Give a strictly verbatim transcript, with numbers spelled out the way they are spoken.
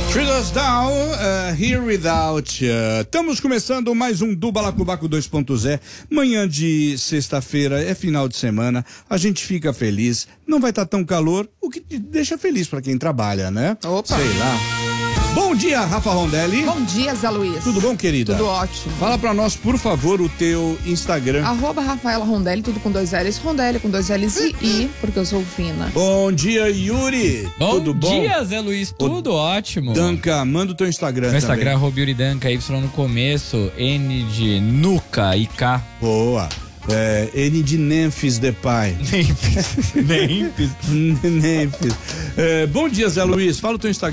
Treat Us Down, uh, Here Without You. Estamos começando mais um do Balacobaco dois ponto zero. Manhã de sexta-feira, é final de semana, a gente fica feliz. Não vai estar tão calor, o que te deixa feliz para quem trabalha, né? Opa! Sei lá. Bom dia, Rafa Rondelli. Bom dia, Zé Luiz. Tudo bom, querida? Tudo ótimo. Fala pra nós, por favor, o teu Instagram. Arroba Rafaela Rondelli, tudo com dois L's. Rondelli com dois L's e I, porque eu sou fina. Bom dia, Yuri. Bom Tudo bom? dia, Zé Luiz. Tudo o ótimo. Danca, manda o teu Instagram Meu também. Instagram é arroba Yuri Danca, Y no começo, N de Nuca e K. Boa. É, N de Memphis Depay. Memphis. Memphis. É, bom dia, Zé Luiz. Fala o teu Instagram.